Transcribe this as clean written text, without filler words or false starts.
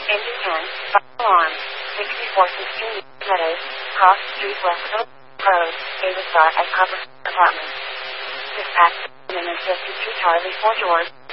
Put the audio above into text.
Engine 10, alarm. 64 16 Meadows, Cross Street West Road, David Star at Copper Apartments. Dispatch, Minutes 52 Charlie 4 George.